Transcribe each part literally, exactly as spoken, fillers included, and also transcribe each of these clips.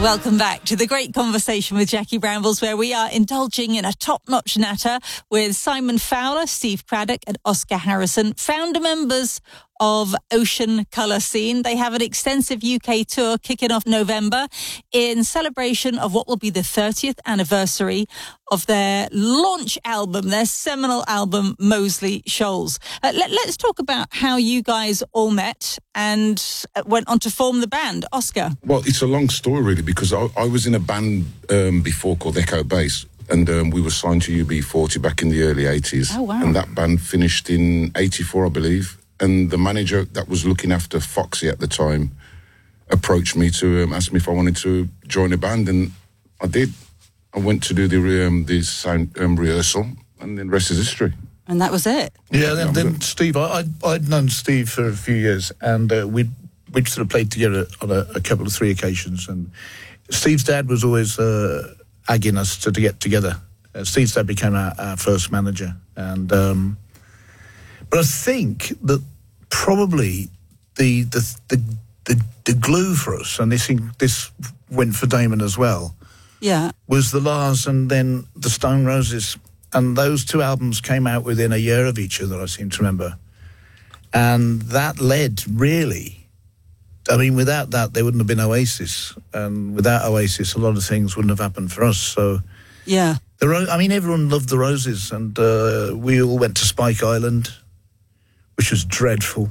Welcome back to the Great Conversation with Jackie Brambles, where we are indulging in a top-notch natter with Simon Fowler, Steve Craddock and Oscar Harrison, founder members of Ocean Colour Scene. They have an extensive U K tour kicking off November in celebration of what will be the thirtieth anniversary of their launch album, their seminal album, Moseley Shoals. Uh, let, let's talk about how you guys all met and went on to form the band. Oscar? Well, it's a long story, really, because I, I was in a band um, before called Echo Bass, and um, we were signed to U B forty back in the early eighties. Oh, wow. And that band finished in eighty-four, I believe. And the manager that was looking after Foxy at the time approached me to um, ask me if I wanted to join a band, and I did. I went to do the um, the sound um, rehearsal, and then the rest is history. And that was it. Yeah, then, then Steve, I, I'd, I'd known Steve for a few years, and uh, we'd, we'd sort of played together on a, a couple of three occasions, and Steve's dad was always uh, agging us to, to get together. Uh, Steve's dad became our, our first manager, and um, but I think that probably the the the, the, the glue for us, and this this went for Damon as well, yeah, was the Lars and then the Stone Roses. And those two albums came out within a year of each other, I seem to remember. And that led, really, I mean, without that, there wouldn't have been Oasis. And without Oasis, a lot of things wouldn't have happened for us. So, yeah. The Ro- I mean, everyone loved the Roses. And uh, we all went to Spike Island, which was dreadful.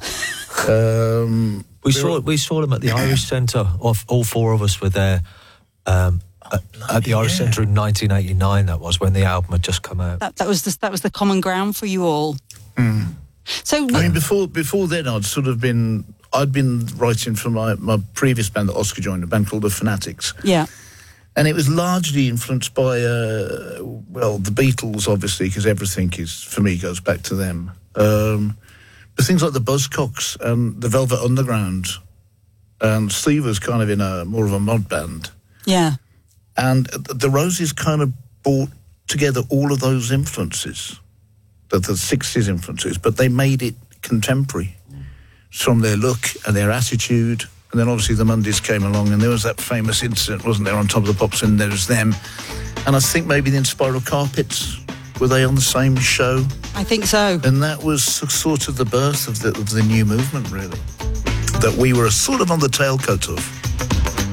um, we saw we saw them at the Irish Centre. All, all four of us were there. Um, At, at the Irish yeah. Centre in nineteen eighty-nine, that was when the album had just come out. That, that was the, that was the common ground for you all. Mm. So, I mean, before before then, I'd sort of been I'd been writing for my, my previous band that Oscar joined, a band called The Fanatics. Yeah, and it was largely influenced by uh, well, the Beatles, obviously, because everything is for me goes back to them. Um, but things like the Buzzcocks and the Velvet Underground, and Steve was kind of in a more of a mod band. yeah. And the Roses kind of brought together all of those influences, the, the sixties influences, but they made it contemporary from their look and their attitude. And then obviously the Mondays came along, and there was that famous incident, wasn't there, on Top of the Pops, and there was them. And I think maybe the Spiral Carpets, were they on the same show? I think so. And that was sort of the birth of the, of the new movement, really, that we were sort of on the tailcoat of.